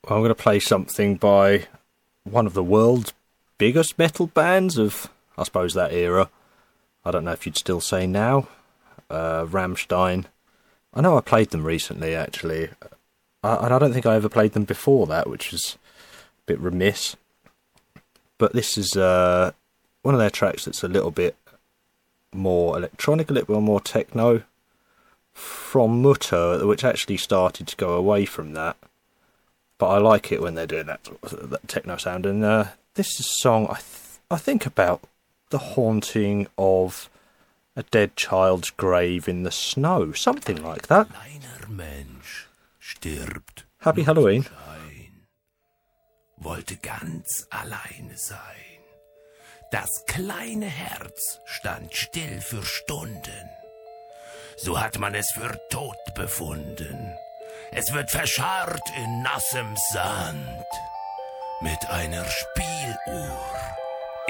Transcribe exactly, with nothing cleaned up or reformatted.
I'm going to play something by one of the world's biggest metal bands of, I suppose, that era. I don't know if you'd still say now. Uh, Rammstein. I know I played them recently, actually. I, and I don't think I ever played them before that, which is a bit remiss. But this is uh, one of their tracks that's a little bit more electronic, a little bit more techno, from Mutter, which actually started to go away from that. But I like it when they're doing that, that techno sound. And uh, this is a song, I, th- I think, about the haunting of a dead child's grave in the snow. Something like that. Kleiner Mensch stirbt. Happy Halloween. Wollte ganz alleine sein. Das kleine Herz stand still für Stunden. So hat man es für tot befunden. Es wird verscharrt in nassem Sand mit einer Spieluhr